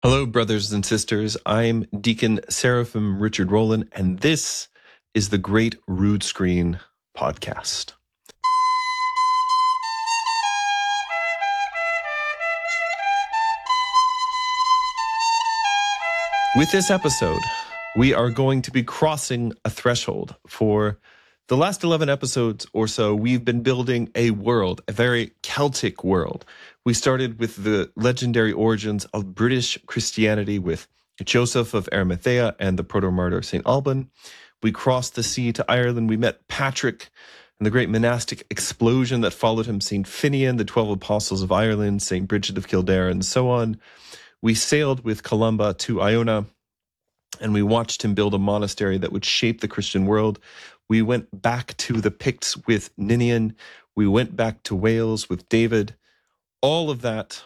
Hello, brothers and sisters. I'm Deacon Seraphim Richard Rowland, and this is the Great Rood Screen Podcast. With this episode, we are going to be crossing a threshold. For the last 11 episodes or so, we've been building a world, a very Celtic world. We started with the legendary origins of British Christianity with Joseph of Arimathea and the proto-martyr St. Alban. We crossed the sea to Ireland. We met Patrick and the great monastic explosion that followed him, St. Finian, the 12 apostles of Ireland, St. Bridget of Kildare, and so on. We sailed with Columba to Iona, and we watched him build a monastery that would shape the Christian world. We went back to the Picts with Ninian. We went back to Wales with David. All of that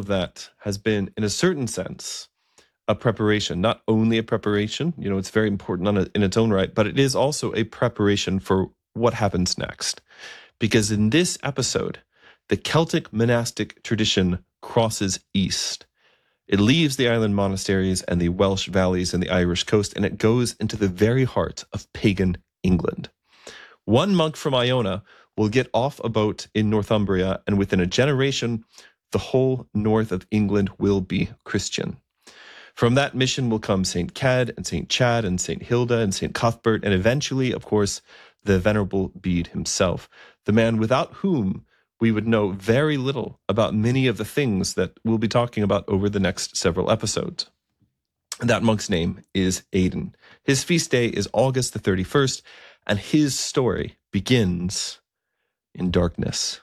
has been, in a certain sense, a preparation. Not only a preparation, it's very important in its own right, but it is also a preparation for what happens next. Because in this episode, the Celtic monastic tradition crosses east. It leaves the island monasteries and the Welsh valleys and the Irish coast, and it goes into the very heart of pagan England. One monk from Iona will get off a boat in Northumbria, and within a generation, the whole north of England will be Christian. From that mission will come St. Cedd and St. Chad and St. Hilda and St. Cuthbert, and eventually, of course, the Venerable Bede himself, the man without whom we would know very little about many of the things that we'll be talking about over the next several episodes. That monk's name is Aidan. His feast day is August the 31st, and his story begins in darkness.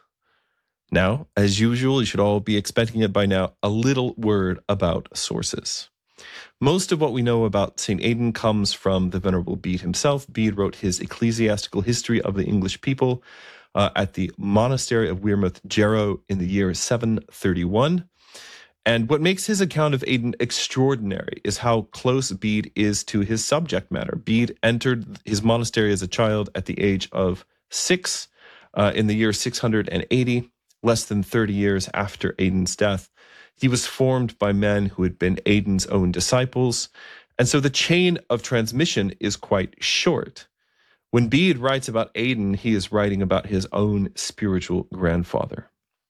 Now, as usual, you should all be expecting it by now, a little word about sources. Most of what we know about St. Aidan comes from the Venerable Bede himself. Bede wrote his Ecclesiastical History of the English People at the monastery of Wearmouth Jarrow in the year 731. And what makes his account of Aidan extraordinary is how close Bede is to his subject matter. Bede entered his monastery as a child at the age of 6 in the year 680, less than 30 years after Aidan's death. He was formed by men who had been Aidan's own disciples, and so the chain of transmission is quite short. When Bede writes about Aidan, he is writing about his own spiritual grandfather.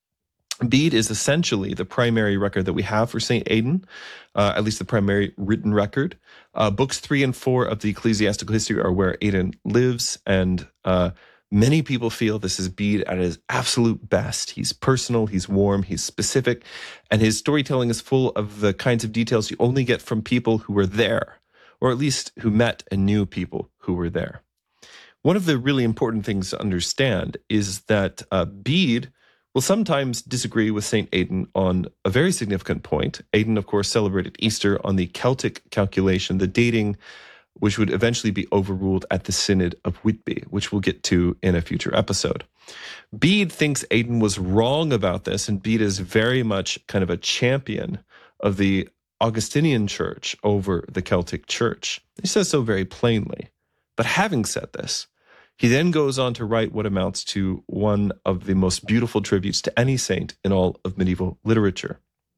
Bede is essentially the primary record that we have for St. Aidan, at least the primary written record. Books 3 and 4 of the Ecclesiastical History are where Aidan lives, and many people feel this is Bede at his absolute best. He's personal, he's warm, he's specific, and his storytelling is full of the kinds of details you only get from people who were there, or at least who met and knew people who were there. One of the really important things to understand is that Bede will sometimes disagree with St. Aidan on a very significant point. Aidan, of course, celebrated Easter on the Celtic calculation, the dating, which would eventually be overruled at the Synod of Whitby, which we'll get to in a future episode. Bede thinks Aidan was wrong about this, and Bede is very much kind of a champion of the Augustinian Church over the Celtic Church. He says so very plainly. But having said this, he then goes on to write what amounts to one of the most beautiful tributes to any saint in all of medieval literature.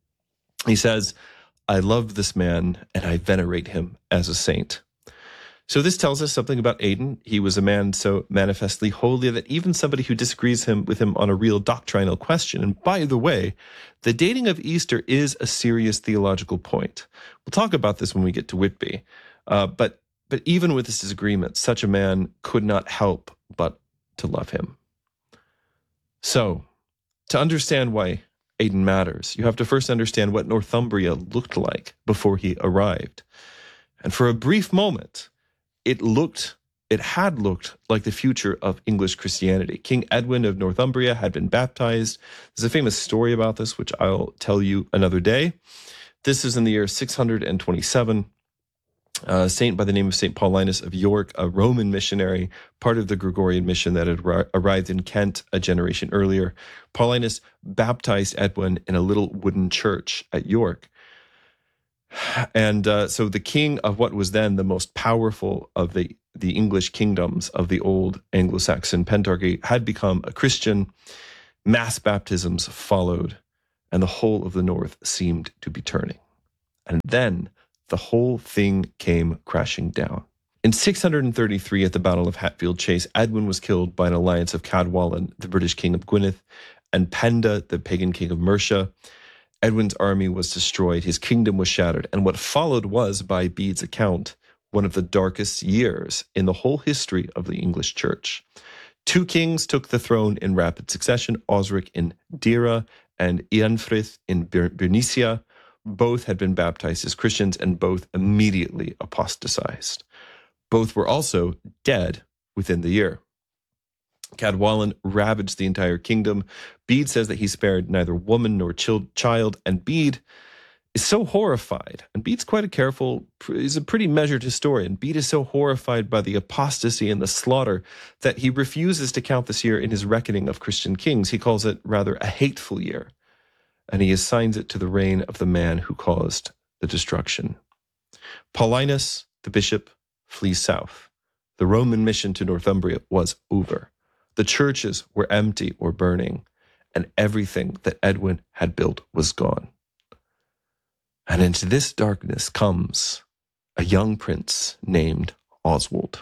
He says, "I love this man and I venerate him as a saint." So this tells us something about Aidan. He was a man so manifestly holy that even somebody who disagrees with him on a real doctrinal question, and by the way, the dating of Easter is a serious theological point. We'll talk about this when we get to Whitby. But even with this disagreement, such a man could not help but to love him. So, to understand why Aidan matters, you have to first understand what Northumbria looked like before he arrived. And for a brief moment, it had looked like the future of English Christianity. King Edwin of Northumbria had been baptized. There's a famous story about this, which I'll tell you another day. This is in the year 627. A saint by the name of St. Paulinus of York, a Roman missionary, part of the Gregorian mission that had arrived in Kent a generation earlier. Paulinus baptized Edwin in a little wooden church at York. And so the king of what was then the most powerful of the English kingdoms of the old Anglo-Saxon pentarchy had become a Christian. Mass baptisms followed, and the whole of the north seemed to be turning. And then the whole thing came crashing down. In 633, at the Battle of Hatfield Chase, Edwin was killed by an alliance of Cadwallon, the British king of Gwynedd, and Penda, the pagan king of Mercia. Edwin's army was destroyed, his kingdom was shattered, and what followed was, by Bede's account, one of the darkest years in the whole history of the English church. Two kings took the throne in rapid succession, Osric in Deira and Eanfrith in Bernicia. Both had been baptized as Christians, and both immediately apostatized. Both were also dead within the year. Cadwallon ravaged the entire kingdom. Bede says that he spared neither woman nor child, and Bede is so horrified, and Bede's quite he's a pretty measured historian. Bede is so horrified by the apostasy and the slaughter that he refuses to count this year in his reckoning of Christian kings. He calls it rather a hateful year, and he assigns it to the reign of the man who caused the destruction. Paulinus, the bishop, flees south. The Roman mission to Northumbria was over. The churches were empty or burning, and everything that Edwin had built was gone. And into this darkness comes a young prince named Oswald.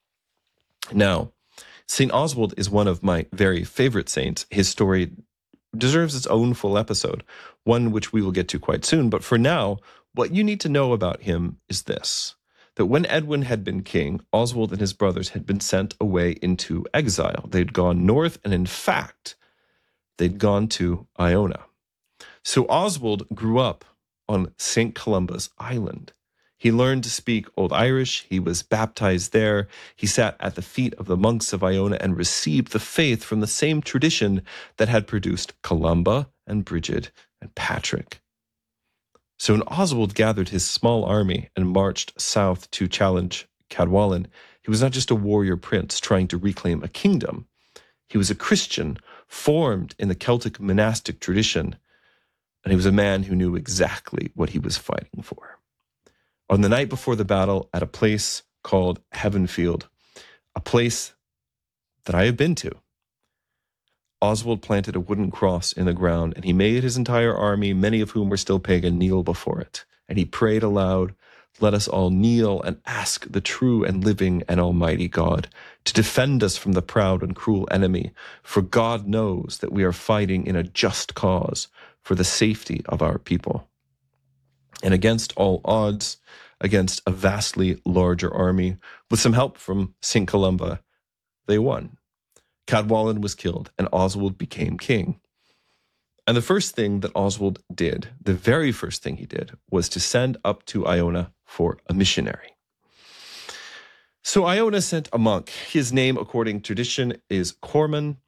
Now, St. Oswald is one of my very favorite saints. His story deserves its own full episode, one which we will get to quite soon. But for now, what you need to know about him is this: that when Edwin had been king, Oswald and his brothers had been sent away into exile. They'd gone north, and in fact, they'd gone to Iona. So Oswald grew up on St. Columba's Island. He learned to speak Old Irish. He was baptized there. He sat at the feet of the monks of Iona and received the faith from the same tradition that had produced Columba and Brigid and Patrick. So when Oswald gathered his small army and marched south to challenge Cadwallon, he was not just a warrior prince trying to reclaim a kingdom. He was a Christian formed in the Celtic monastic tradition, and he was a man who knew exactly what he was fighting for. On the night before the battle, at a place called Heavenfield, a place that I have been to, Oswald planted a wooden cross in the ground, and he made his entire army, many of whom were still pagan, kneel before it. And he prayed aloud, "Let us all kneel and ask the true and living and almighty God to defend us from the proud and cruel enemy, for God knows that we are fighting in a just cause for the safety of our people." And against all odds, against a vastly larger army, with some help from St. Columba, they won. Cadwallon was killed, and Oswald became king. And the first thing that Oswald did, the very first thing he did, was to send up to Iona for a missionary. So Iona sent a monk. His name, according to tradition, is Corman.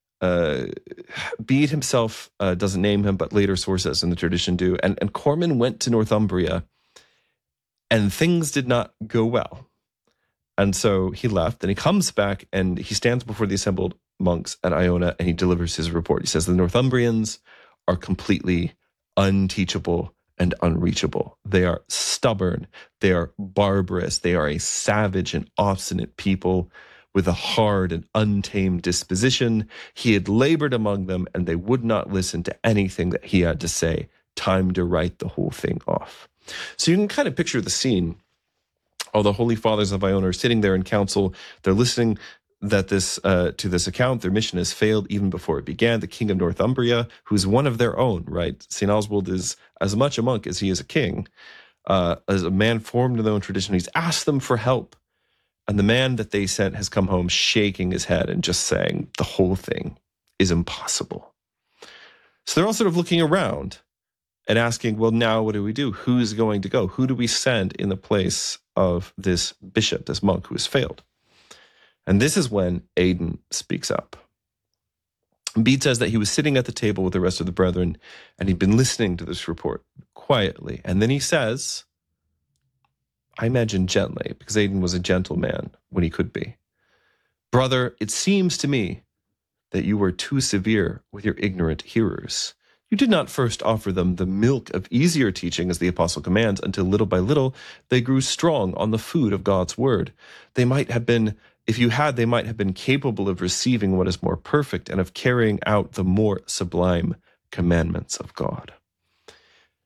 Bede himself doesn't name him, but later sources in the tradition do. And Corman went to Northumbria, and things did not go well. And so he left, and he comes back, and he stands before the assembled monks at Iona, and he delivers his report. He says, the Northumbrians are completely unteachable and unreachable. They are stubborn. They are barbarous. They are a savage and obstinate people with a hard and untamed disposition. He had labored among them, and they would not listen to anything that he had to say. Time to write the whole thing off. So you can kind of picture the scene. All the holy fathers of Iona are sitting there in council. They're listening that to this account. Their mission has failed even before it began. The king of Northumbria, who's one of their own, right? St. Oswald is as much a monk as he is a king, as a man formed in their own tradition. He's asked them for help. And the man that they sent has come home shaking his head and just saying the whole thing is impossible. So they're all sort of looking around and asking, well, now what do we do? Who's going to go? Who do we send in the place of this bishop, this monk who has failed? And this is when Aidan speaks up. Bede says that he was sitting at the table with the rest of the brethren, and he'd been listening to this report quietly. And then he says, I imagine gently, because Aidan was a gentle man when he could be, "Brother, it seems to me that you were too severe with your ignorant hearers. You did not first offer them the milk of easier teaching as the apostle commands, until little by little they grew strong on the food of God's word. They might have been, if you had, they might have been capable of receiving what is more perfect and of carrying out the more sublime commandments of God."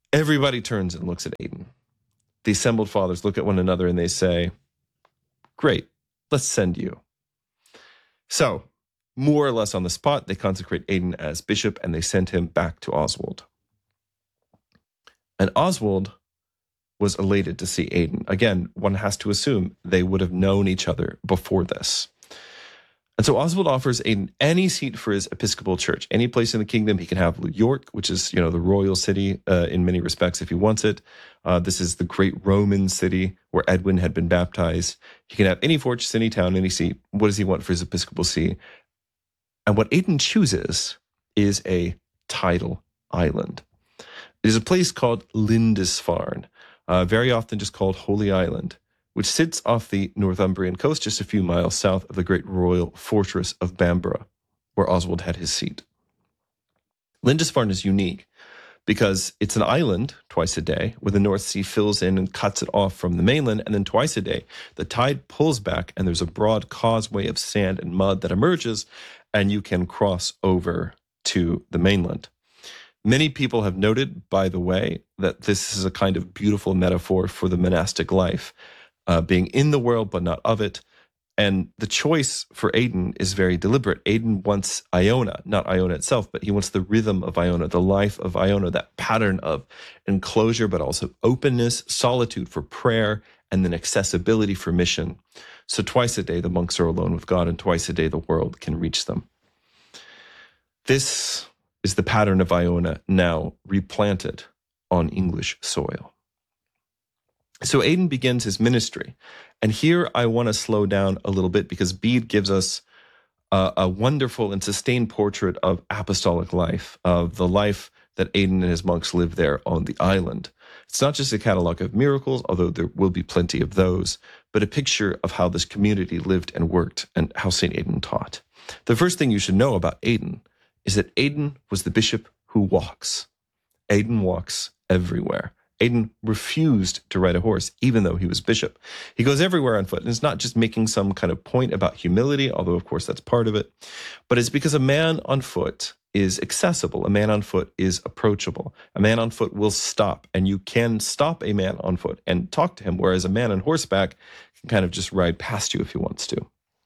Everybody turns and looks at Aidan. The assembled fathers look at one another and they say, great, let's send you. So, more or less on the spot, they consecrate Aidan as bishop and they send him back to Oswald. And Oswald was elated to see Aidan. Again, one has to assume they would have known each other before this. And so Oswald offers Aidan any seat for his episcopal church, any place in the kingdom. He can have York, which is, the royal city in many respects if he wants it. This is the great Roman city where Edwin had been baptized. He can have any fortress, any town, any seat. What does he want for his episcopal see? And what Aidan chooses is a tidal island. It is a place called Lindisfarne, very often just called Holy Island, which sits off the Northumbrian coast just a few miles south of the great royal fortress of Bamborough, where Oswald had his seat. Lindisfarne is unique because it's an island twice a day where the North Sea fills in and cuts it off from the mainland, and then twice a day the tide pulls back and there's a broad causeway of sand and mud that emerges and you can cross over to the mainland. Many people have noted, by the way, that this is a kind of beautiful metaphor for the monastic life, being in the world but not of it. And the choice for Aidan is very deliberate. Aidan wants Iona, not Iona itself, but he wants the rhythm of Iona, the life of Iona, that pattern of enclosure, but also openness, solitude for prayer, and then accessibility for mission. So twice a day, the monks are alone with God, and twice a day, the world can reach them. This is the pattern of Iona now replanted on English soil. So Aidan begins his ministry. And here I want to slow down a little bit because Bede gives us a wonderful and sustained portrait of apostolic life, of the life that Aidan and his monks lived there on the island. It's not just a catalog of miracles, although there will be plenty of those, but a picture of how this community lived and worked and how St. Aidan taught. The first thing you should know about Aidan is that Aidan was the bishop who walks. Aidan walks everywhere. Aidan refused to ride a horse, even though he was bishop. He goes everywhere on foot, and it's not just making some kind of point about humility, although of course that's part of it, but it's because a man on foot is accessible. A man on foot is approachable. A man on foot will stop, and you can stop a man on foot and talk to him, whereas a man on horseback can kind of just ride past you if he wants to.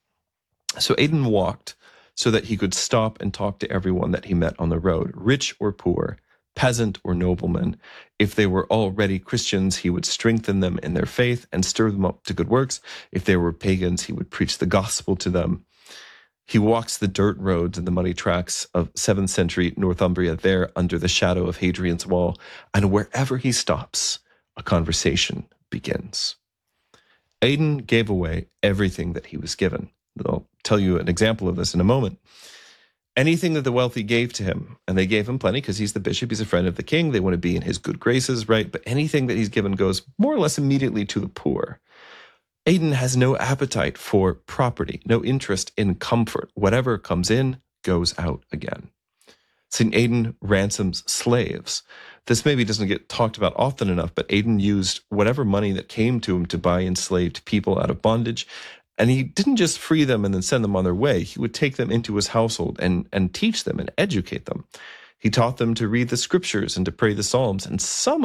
So Aidan walked so that he could stop and talk to everyone that he met on the road, rich or poor, peasant or nobleman. If they were already Christians, he would strengthen them in their faith and stir them up to good works. If they were pagans, he would preach the gospel to them. He walks the dirt roads and the muddy tracks of 7th century Northumbria there under the shadow of Hadrian's Wall, and wherever he stops, a conversation begins. Aidan gave away everything that he was given. I'll tell you an example of this in a moment. Anything that the wealthy gave to him, and they gave him plenty because he's the bishop, he's a friend of the king, they want to be in his good graces, right? But anything that he's given goes more or less immediately to the poor. Aidan has no appetite for property, no interest in comfort. Whatever comes in goes out again. St. Aidan ransoms slaves. This maybe doesn't get talked about often enough, but Aidan used whatever money that came to him to buy enslaved people out of bondage. And he didn't just free them and then send them on their way. He would take them into his household and teach them and educate them. He taught them to read the scriptures and to pray the Psalms. And some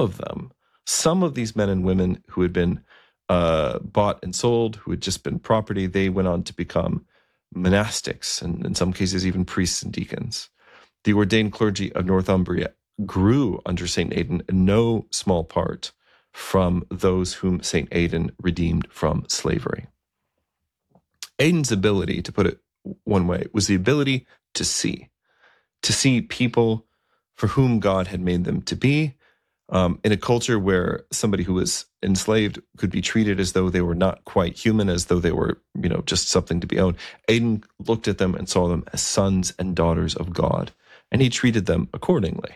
of these men and women who had been bought and sold, who had just been property, they went on to become monastics and in some cases even priests and deacons. The ordained clergy of Northumbria grew under St. Aidan in no small part from those whom St. Aidan redeemed from slavery. Aidan's ability, to put it one way, was the ability to see people for whom God had made them to be, in a culture where somebody who was enslaved could be treated as though they were not quite human, as though they were, just something to be owned. Aidan looked at them and saw them as sons and daughters of God, and he treated them accordingly.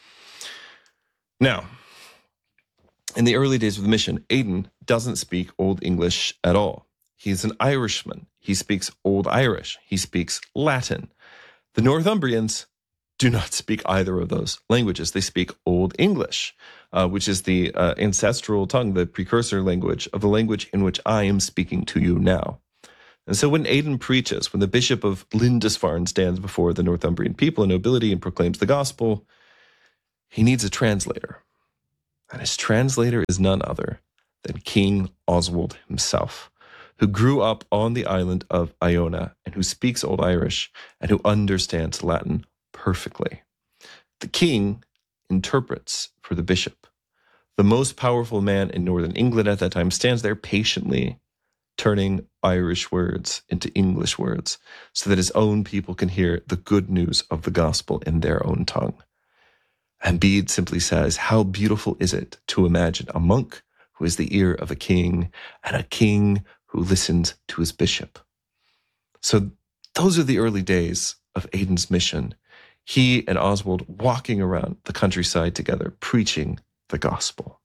Now, in the early days of the mission, Aidan doesn't speak Old English at all. He's an Irishman. He speaks Old Irish. He speaks Latin. The Northumbrians do not speak either of those languages. They speak Old English, which is the ancestral tongue, the precursor language of the language in which I am speaking to you now. And so when Aidan preaches, when the bishop of Lindisfarne stands before the Northumbrian people and nobility and proclaims the gospel, he needs a translator. And his translator is none other than King Oswald himself, who grew up on the island of Iona and who speaks Old Irish and who understands Latin perfectly. The king interprets for the bishop. The most powerful man in northern England at that time stands there patiently, turning Irish words into English words so that his own people can hear the good news of the gospel in their own tongue. And Bede simply says, how beautiful is it to imagine a monk who is the ear of a king and a king who listens to his bishop. So those are the early days of Aidan's mission. He and Oswald walking around the countryside together, preaching the gospel.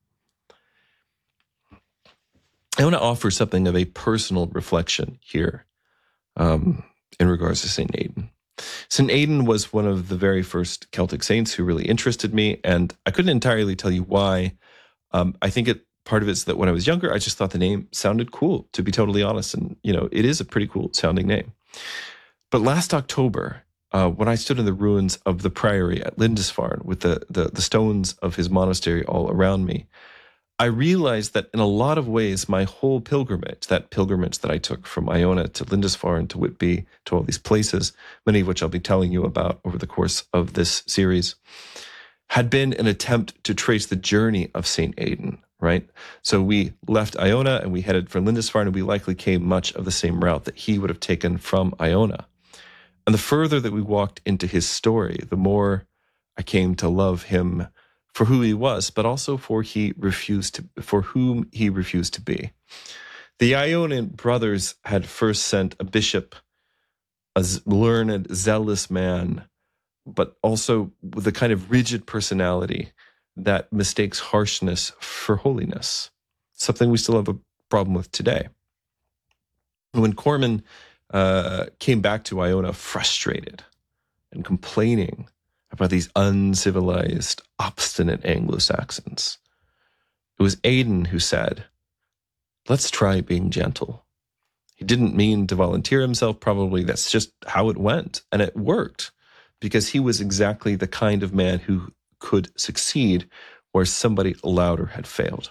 I want to offer something of a personal reflection here in regards to St. Aidan. St. Aidan was one of the very first Celtic saints who really interested me, and I couldn't entirely tell you why. I think part of it's that when I was younger, I just thought the name sounded cool, to be totally honest, and it is a pretty cool sounding name. But last October, when I stood in the ruins of the priory at Lindisfarne with the stones of his monastery all around me, I realized that in a lot of ways, my whole pilgrimage, that pilgrimage that I took from Iona to Lindisfarne to Whitby to all these places, many of which I'll be telling you about over the course of this series, had been an attempt to trace the journey of St. Aidan, right? So we left Iona and we headed for Lindisfarne, and we likely came much of the same route that he would have taken from Iona. And the further that we walked into his story, the more I came to love him for who he was, but also for whom he refused to be. The Ionian brothers had first sent a bishop, a learned, zealous man, but also with a kind of rigid personality that mistakes harshness for holiness, something we still have a problem with today. When Corman came back to Iona frustrated and complaining about these uncivilized, obstinate Anglo-Saxons, it was Aidan who said, let's try being gentle. He didn't mean to volunteer himself, probably that's just how it went. And it worked because he was exactly the kind of man who could succeed where somebody louder had failed.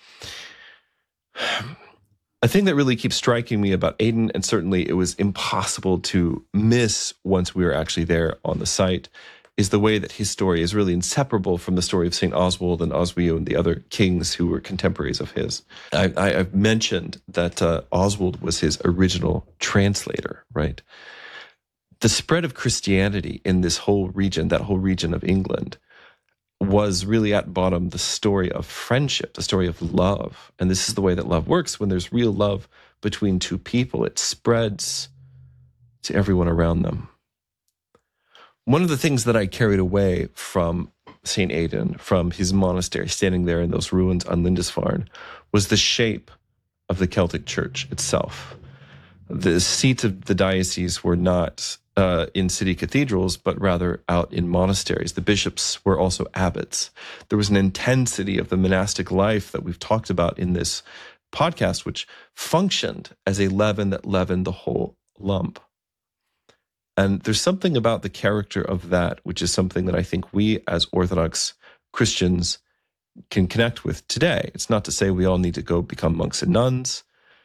A thing that really keeps striking me about Aidan, and certainly it was impossible to miss once we were actually there on the site, is the way that his story is really inseparable from the story of St. Oswald and Oswiu and the other kings who were contemporaries of his. I've mentioned that Oswald was his original translator, right? The spread of Christianity in this whole region, that whole region of England, was really at bottom the story of friendship, the story of love. And this is the way that love works. When there's real love between two people, it spreads to everyone around them. One of the things that I carried away from St. Aidan, from his monastery, standing there in those ruins on Lindisfarne, was the shape of the Celtic Church itself. The seats of the diocese were not in city cathedrals, but rather out in monasteries. The bishops were also abbots. There was an intensity of the monastic life that we've talked about in this podcast, which functioned as a leaven that leavened the whole lump. And there's something about the character of that, which is something that I think we as Orthodox Christians can connect with today. It's not to say we all need to go become monks and nuns,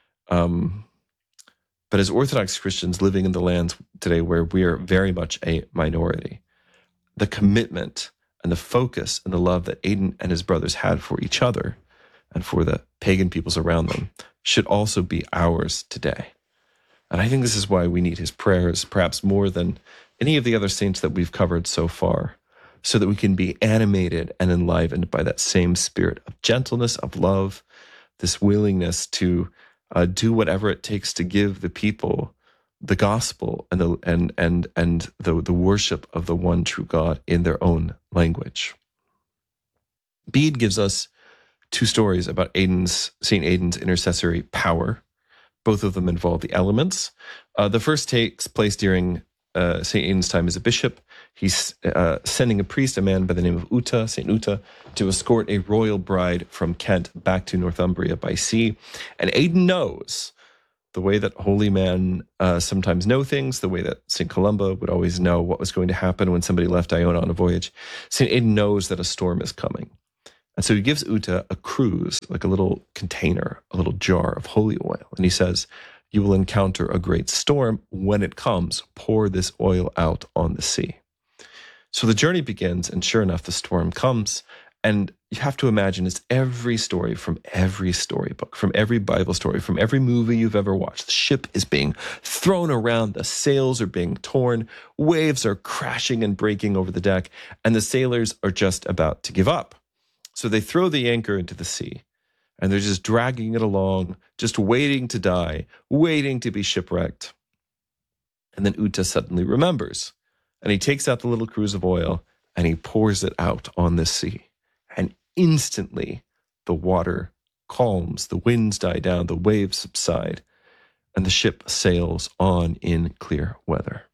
but as Orthodox Christians living in the lands today where we are very much a minority, the commitment and the focus and the love that Aidan and his brothers had for each other and for the pagan peoples around them should also be ours today. And I think this is why we need his prayers, perhaps more than any of the other saints that we've covered so far, so that we can be animated and enlivened by that same spirit of gentleness, of love, this willingness to do whatever it takes to give the people the gospel and the worship of the one true God in their own language. Bede gives us two stories about St. Aidan's intercessory power. Both of them involve the elements. The first takes place during St. Aidan's time as a bishop. He's sending a priest, a man by the name of Uta, St. Uta, to escort a royal bride from Kent back to Northumbria by sea. And Aidan knows the way that holy men sometimes know things, the way that St. Columba would always know what was going to happen when somebody left Iona on a voyage. St. Aidan knows that a storm is coming. And so he gives Uta a cruse, like a little container, a little jar of holy oil. And he says, you will encounter a great storm. When it comes, pour this oil out on the sea. So the journey begins, and sure enough, the storm comes. And you have to imagine it's every story from every storybook, from every Bible story, from every movie you've ever watched. The ship is being thrown around, the sails are being torn, waves are crashing and breaking over the deck, and the sailors are just about to give up. So they throw the anchor into the sea, and they're just dragging it along, just waiting to die, waiting to be shipwrecked. And then Uta suddenly remembers, and he takes out the little cruse of oil, and he pours it out on the sea. And instantly, the water calms, the winds die down, the waves subside, and the ship sails on in clear weather.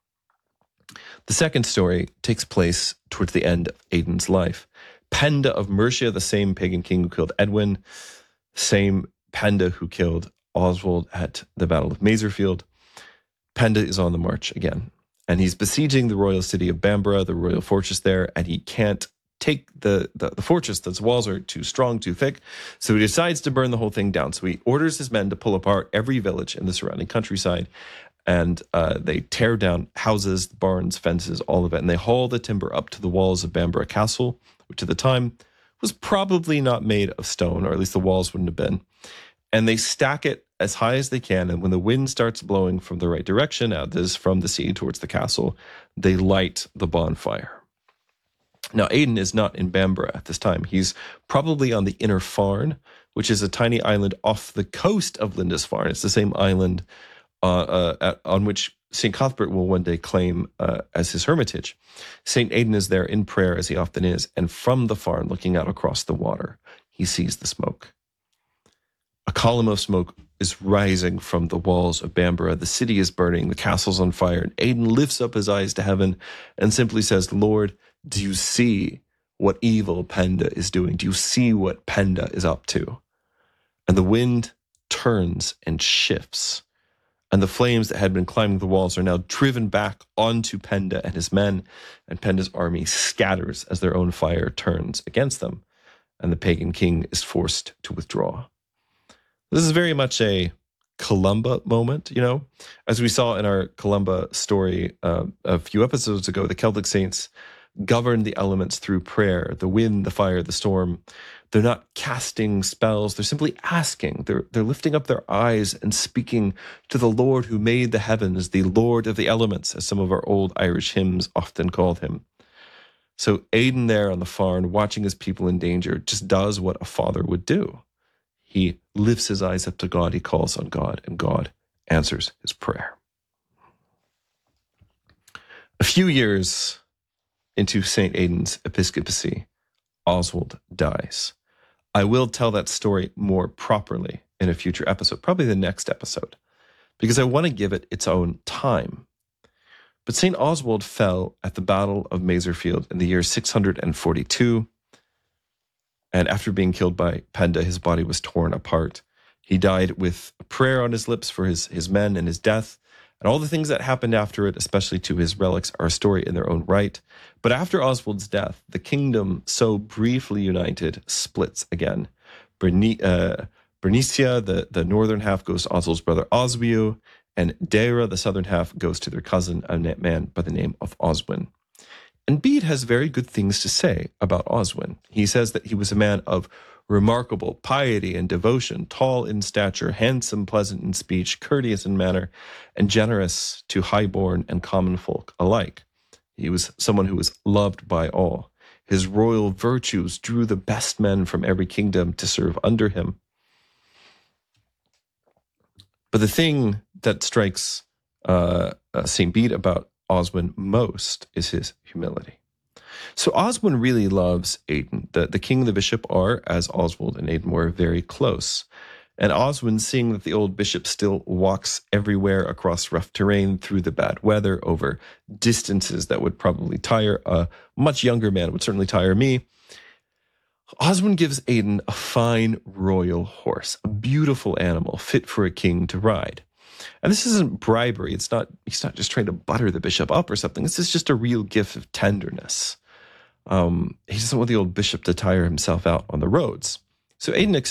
The second story takes place towards the end of Aidan's life. Penda of Mercia, the same pagan king who killed Edwin, same Penda who killed Oswald at the Battle of Maserfield. Penda is on the march again, and he's besieging the royal city of Bamborough, the royal fortress there, and he can't take the fortress. Those walls are too strong, too thick, so he decides to burn the whole thing down. So he orders his men to pull apart every village in the surrounding countryside, and they tear down houses, barns, fences, all of it, and they haul the timber up to the walls of Bamborough Castle, which at the time was probably not made of stone, or at least the walls wouldn't have been. And they stack it as high as they can, and when the wind starts blowing from the right direction, this is from the sea towards the castle, they light the bonfire. Now, Aidan is not in Bamborough at this time. He's probably on the Inner Farne, which is a tiny island off the coast of Lindisfarne. It's the same island on which St. Cuthbert will one day claim as his hermitage. St. Aidan is there in prayer, as he often is, and from the Farne, looking out across the water, he sees the smoke. A column of smoke is rising from the walls of Bamborough. The city is burning, the castle's on fire, and Aidan lifts up his eyes to heaven and simply says, Lord, do you see what evil Penda is doing? Do you see what Penda is up to? And the wind turns and shifts, and the flames that had been climbing the walls are now driven back onto Penda and his men, and Penda's army scatters as their own fire turns against them, and the pagan king is forced to withdraw. This is very much a Columba moment, As we saw in our Columba story a few episodes ago, the Celtic saints govern the elements through prayer, the wind, the fire, the storm. They're not casting spells. They're simply asking. They're lifting up their eyes and speaking to the Lord who made the heavens, the Lord of the elements, as some of our old Irish hymns often called him. So Aidan there on the Farne, watching his people in danger, just does what a father would do. He lifts his eyes up to God, he calls on God, and God answers his prayer. A few years into St. Aidan's episcopacy, Oswald dies. I will tell that story more properly in a future episode, probably the next episode, because I want to give it its own time. But St. Oswald fell at the Battle of Maserfield in the year 642, and after being killed by Penda, his body was torn apart. He died with a prayer on his lips for his men and his death, and all the things that happened after it, especially to his relics, are a story in their own right. But after Oswald's death, the kingdom, so briefly united, splits again. Bernicia, the northern half, goes to Oswald's brother Oswiu, and Deira, the southern half, goes to their cousin, a man by the name of Oswin. And Bede has very good things to say about Oswin. He says that he was a man of remarkable piety and devotion, tall in stature, handsome, pleasant in speech, courteous in manner, and generous to highborn and common folk alike. He was someone who was loved by all. His royal virtues drew the best men from every kingdom to serve under him. But the thing that strikes St. Bede about Oswin most is his humility. So Oswin really loves Aidan. The king and the bishop are, as Oswald and Aidan were, very close. And Oswin, seeing that the old bishop still walks everywhere across rough terrain, through the bad weather, over distances that would probably tire a much younger man, would certainly tire me, Oswin gives Aidan a fine royal horse, a beautiful animal fit for a king to ride. And this isn't bribery. He's not just trying to butter the bishop up or something. This is just a real gift of tenderness. He doesn't want the old bishop to tire himself out on the roads. So Aidan